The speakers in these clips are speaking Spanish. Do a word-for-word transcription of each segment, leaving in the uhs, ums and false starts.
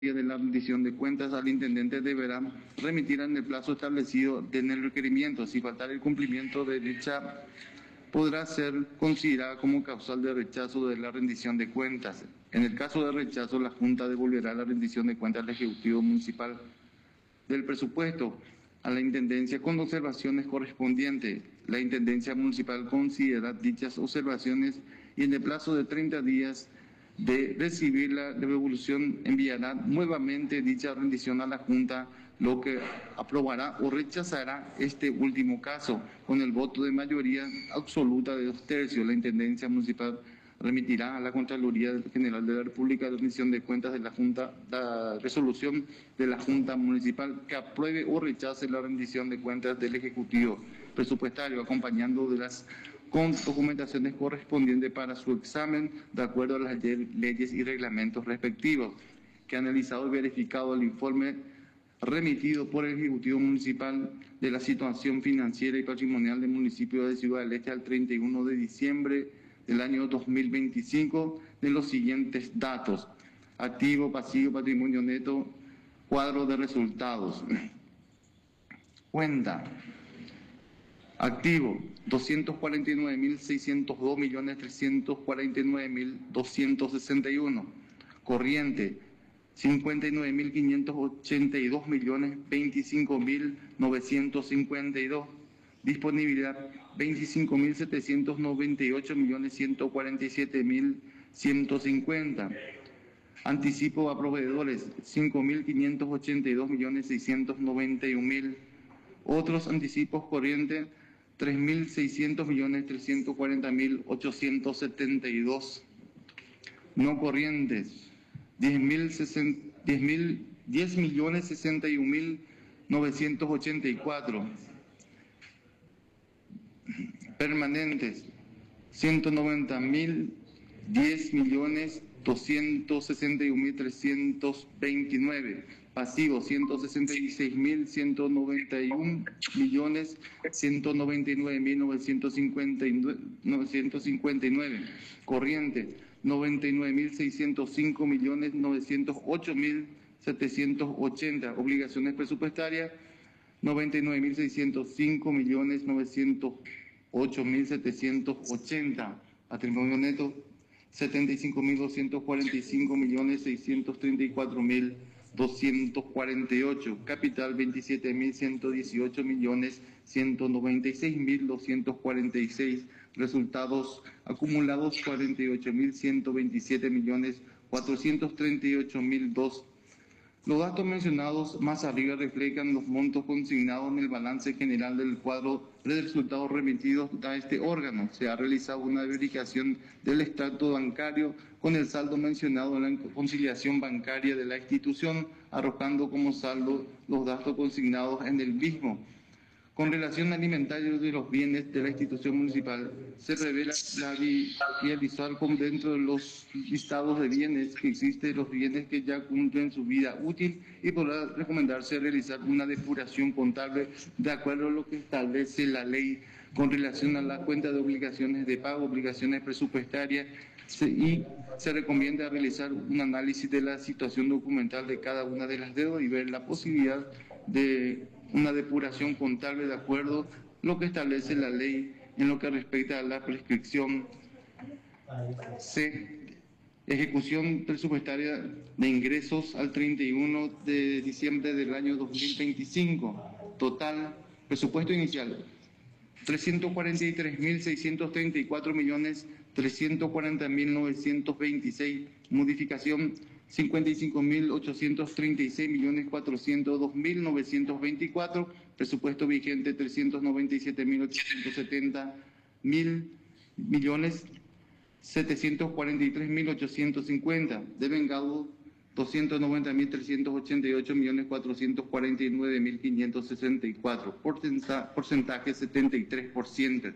de la rendición de cuentas al intendente deberá remitir en el plazo establecido en el requerimiento. Si faltar el cumplimiento de dicha, podrá ser considerada como causal de rechazo de la rendición de cuentas. En el caso de rechazo, la Junta devolverá la rendición de cuentas al Ejecutivo Municipal del presupuesto a la Intendencia con observaciones correspondientes. La Intendencia Municipal considera dichas observaciones y en el plazo de treinta días de recibir la devolución enviará nuevamente dicha rendición a la Junta, lo que aprobará o rechazará este último caso. Con el voto de mayoría absoluta de dos tercios, la Intendencia Municipal remitirá a la Contraloría General de la República la rendición de cuentas de la Junta, la resolución de la Junta Municipal que apruebe o rechace la rendición de cuentas del Ejecutivo Presupuestario, acompañando de las con documentaciones correspondientes para su examen de acuerdo a las leyes y reglamentos respectivos, que ha analizado y verificado el informe remitido por el Ejecutivo Municipal de la situación financiera y patrimonial del municipio de Ciudad del Este al treinta y uno de diciembre del año dos mil veinticinco de los siguientes datos: activo, pasivo, patrimonio neto, cuadro de resultados. Cuenta. Activo, doscientos cuarenta y nueve mil seiscientos dos millones trescientos cuarenta y nueve mil doscientos sesenta y uno. Corriente, cincuenta y nueve mil quinientos ochenta y dos millones veinticinco mil novecientos cincuenta y dos. Disponibilidad, veinticinco mil setecientos noventa y ocho millones ciento cuarenta y siete mil ciento cincuenta. Anticipo a proveedores, cinco mil quinientos ochenta y dos millones seiscientos noventa y un mil. Otros anticipos corrientes, tres mil seiscientos millones trescientos cuarenta mil ochocientos setenta y dos. No corrientes, diez millones sesenta y un mil novecientos ochenta y cuatro. Permanentes, ciento noventa mil diez millones doscientos sesenta y un mil trescientos veintinueve. Pasivos, ciento sesenta y seis mil ciento noventa y un millones ciento noventa y nueve mil novecientos cincuenta y nueve. Corriente, noventa y nueve mil seiscientos cinco millones novecientos ocho mil setecientos ochenta. Obligaciones presupuestarias, noventa y nueve mil seiscientos cinco millones novecientos ocho mil setecientos ochenta. Patrimonio neto, setenta y cinco mil doscientos cuarenta y cinco millones seiscientos treinta y cuatro mil doscientos cuarenta y ocho. Capital, veintisiete mil ciento dieciocho millones ciento noventa y seis mil doscientos cuarenta y seis. Resultados acumulados, cuarenta y ocho mil ciento veintisiete millones cuatrocientos treinta y ocho mil dos. Los datos mencionados más arriba reflejan los montos consignados en el balance general del cuadro de resultados remitidos a este órgano. Se ha realizado una verificación del extracto bancario con el saldo mencionado en la conciliación bancaria de la institución, arrojando como saldo los datos consignados en el mismo. Con relación al inventario de los bienes de la institución municipal, se revela la visual como dentro de los listados de bienes que existen los bienes que ya cumplen su vida útil y podrá recomendarse realizar una depuración contable de acuerdo a lo que establece la ley con relación a la cuenta de obligaciones de pago, obligaciones presupuestarias, y se recomienda realizar un análisis de la situación documental de cada una de las deudas y ver la posibilidad de una depuración contable de acuerdo a lo que establece la ley en lo que respecta a la prescripción. C. Ejecución presupuestaria de ingresos al treinta y uno de diciembre del año dos mil veinticinco. Total, presupuesto inicial, trescientos cuarenta y tres mil seiscientos treinta y cuatro millones trescientos cuarenta mil novecientos veintiséis. Modificación, cincuenta y cinco mil ochocientos treinta y seis millones cuatrocientos dos mil novecientos veinticuatro. Presupuesto vigente, trescientos noventa y siete mil ochocientos setenta mil millones setecientos cuarenta y tres mil ochocientos cincuenta. Devengado, doscientos noventa mil trescientos ochenta y ocho millones cuatrocientos cuarenta y nueve mil quinientos sesenta y cuatro. Porcentaje setenta y tres por ciento.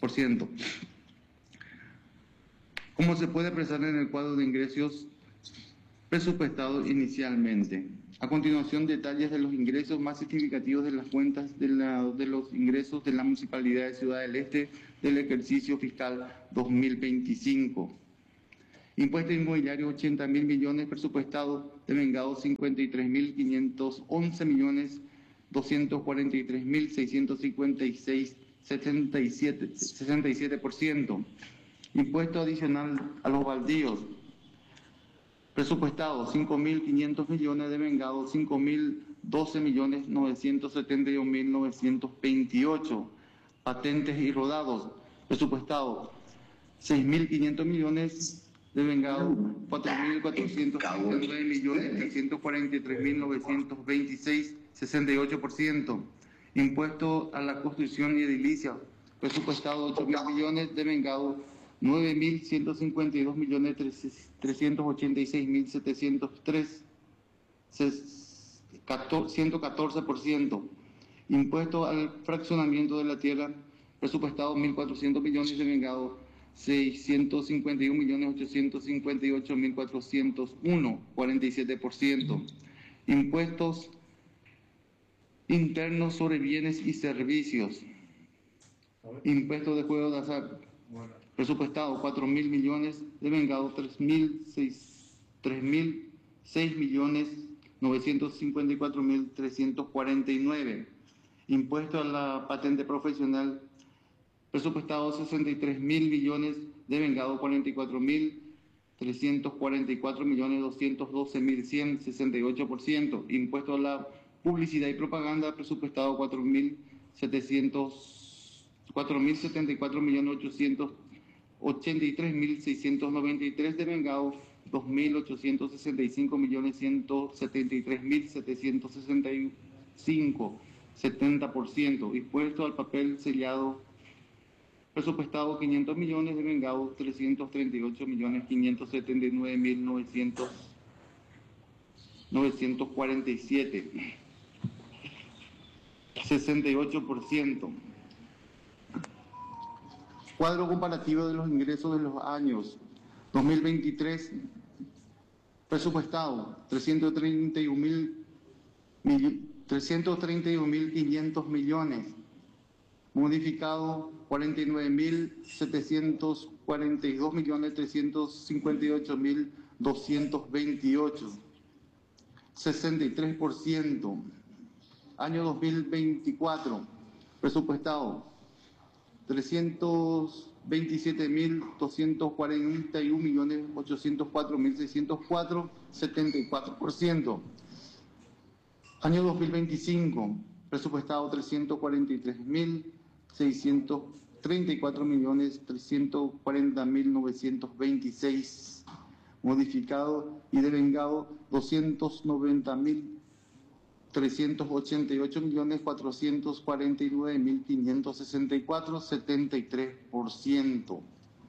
Como se puede apreciar en el cuadro de ingresos presupuestados inicialmente. A continuación, detalles de los ingresos más significativos de las cuentas de, la, de los ingresos de la Municipalidad de Ciudad del Este del ejercicio fiscal dos mil veinticinco. Impuesto inmobiliario, ochenta mil millones presupuestados devengados cincuenta y tres mil quinientos once millones doscientos cuarenta y tres mil seiscientos cincuenta y seis, sesenta y siete por ciento. Impuesto adicional a los baldíos, presupuestado cinco mil quinientos millones, devengados cinco mil doce millones novecientos setenta y un mil novecientos veintiocho. Patentes y rodados, presupuestado seis mil quinientos millones, devengados cuatro mil cuatrocientos treinta y nueve millones trescientos cuarenta y tres mil novecientos veintiséis, sesenta y ocho por ciento. Impuesto a la construcción y edilicia, presupuestado ocho mil millones, devengados nueve mil ciento cincuenta y dos millones trescientos ochenta y seis mil setecientos tres, ciento catorce por ciento. Impuesto al fraccionamiento de la tierra, presupuestado mil cuatrocientos millones, devengados seiscientos cincuenta y un millones ochocientos cincuenta y ocho mil cuatrocientos uno, cuarenta y siete por ciento. Impuestos internos sobre bienes y servicios. Impuesto de juego de azar, presupuestado cuatro mil millones, devengados tres mil seis millones novecientos cincuenta y cuatro mil trescientos cuarenta y nueve. Impuesto a la patente profesional, presupuestado sesenta y tres mil millones, devengado cuarenta y cuatro mil trescientos cuarenta y cuatro millones doscientos doce mil cien, sesenta y ocho por ciento. Impuesto a la publicidad y propaganda, presupuestado cuatro mil setenta y cuatro millones ochocientos ochenta y tres mil seiscientos noventa y tres, devengado dos mil ochocientos sesenta y cinco millones ciento setenta y tres mil setecientos sesenta y cinco, setenta por ciento. Impuesto al papel sellado, presupuestado quinientos millones, devengados trescientos treinta y ocho millones quinientos setenta y nueve mil novecientos cuarenta y siete, sesenta y ocho por ciento. Cuadro comparativo de los ingresos de los años dos mil veintitrés, presupuestado trescientos treinta y un mil quinientos millones, modificado cuarenta y nueve mil setecientos cuarenta y dos millones trescientos cincuenta y ocho mil doscientos veintiocho, sesenta y tres por ciento. Año dos mil veinticuatro, presupuestado trescientos veintisiete mil doscientos cuarenta y un millones ochocientos cuatro mil seiscientos cuatro, setenta y cuatro por ciento. Año dos mil veinticinco, presupuestado trescientos cuarenta y tres mil seiscientos treinta y cuatro millones trescientos cuarenta mil novecientos veintiséis, modificado y devengado doscientos noventa mil trescientos ochenta y ocho millones cuatrocientos cuarenta y nueve mil quinientos sesenta y cuatro, setenta y tres por ciento.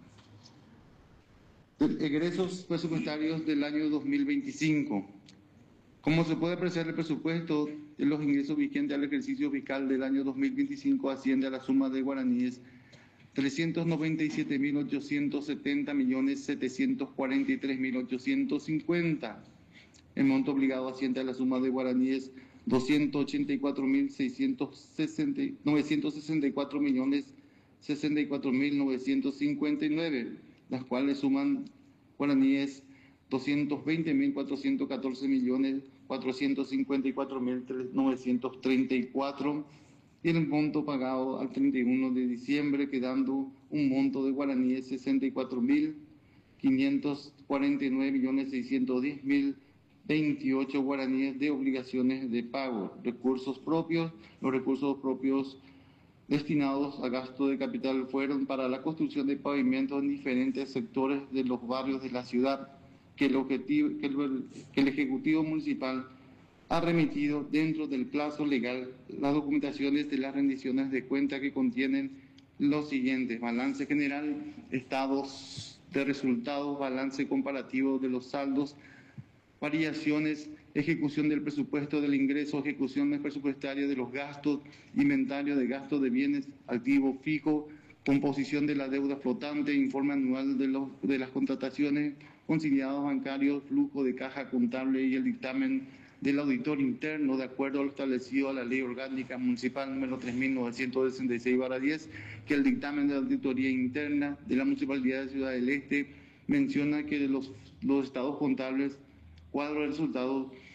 Egresos presupuestarios del año dos mil veinticinco. Como se puede apreciar, el presupuesto de los ingresos vigentes al ejercicio fiscal del año dos mil veinticinco asciende a la suma de guaraníes trescientos noventa y siete mil ochocientos setenta millones setecientos cuarenta y tres mil ochocientos cincuenta. El monto obligado asciende a la suma de guaraníes doscientos ochenta y cuatro mil novecientos sesenta y cuatro millones sesenta y cuatro mil novecientos cincuenta y nueve, las cuales suman guaraníes doscientos veinte mil cuatrocientos catorce millones cuatrocientos cincuenta y cuatro mil novecientos treinta y cuatro, y el monto pagado al treinta y uno de diciembre, quedando un monto de guaraníes sesenta y cuatro mil quinientos cuarenta y nueve millones seiscientos diez mil veintiocho guaraníes de obligaciones de pago. Recursos propios. Los recursos propios destinados a gasto de capital fueron para la construcción de pavimentos en diferentes sectores de los barrios de la ciudad, que el, objetivo, que el, que el Ejecutivo Municipal ha remitido dentro del plazo legal las documentaciones de las rendiciones de cuenta que contienen los siguientes: balance general, estados de resultados, balance comparativo de los saldos, variaciones, ejecución del presupuesto del ingreso, ejecuciones presupuestarias de los gastos, inventario de gastos de bienes, activo fijo, composición de la deuda flotante, informe anual de, los, de las contrataciones, conciliados bancarios, flujo de caja contable y el dictamen del auditor interno de acuerdo a lo establecido a la Ley Orgánica Municipal número tres mil novecientos sesenta y seis barra diez, que el dictamen de auditoría interna de la Municipalidad de Ciudad del Este menciona que los, los estados contables Cuadro de resultados